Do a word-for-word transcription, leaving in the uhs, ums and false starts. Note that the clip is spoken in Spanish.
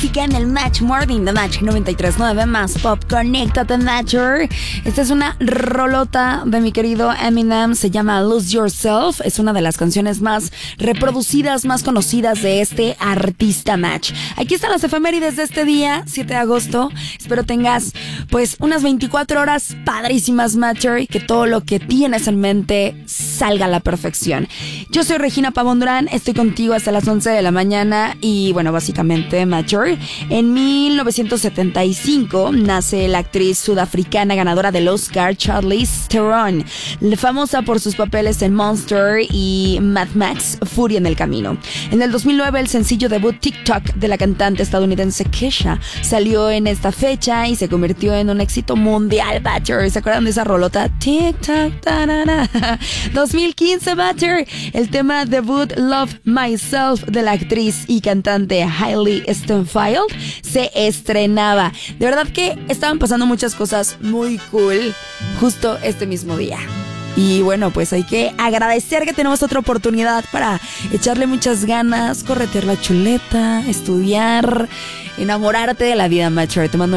música en el Match Morning de Match noventa y tres punto nueve más Pop. Conéctate, Matcher. Esta es una rolota de mi querido Eminem. Se llama Lose Yourself. Es una de las canciones más reproducidas, más conocidas de este artista, Match. Aquí están las efemérides de este día, siete de agosto. Espero tengas, pues, unas veinticuatro horas padrísimas, Matcher, y que todo lo que tienes en mente salga a la perfección. Yo soy Regina Pavón Durán. Estoy contigo hasta las once de la mañana. Y, bueno, básicamente, Matcher, en mil novecientos setenta y cinco nace la actriz sudafricana ganadora del Oscar, Charlize Theron, famosa por sus papeles en Monster y Mad Max, Furia en el Camino. En el dos mil nueve, el sencillo debut TikTok de la cantante estadounidense Kesha salió en esta fecha y se convirtió en un éxito mundial, Matcher. ¿Se acuerdan de esa rolota? TikTok, tarara. dos mil quince, Matcher, el tema debut Love Myself de la actriz y cantante Hailey Steinfeld se estrenaba. De verdad que estaban pasando muchas cosas muy cool justo este mismo día. Y bueno, pues hay que agradecer que tenemos otra oportunidad para echarle muchas ganas, corretear la chuleta, estudiar, enamorarte de la vida, Matcher. Te mando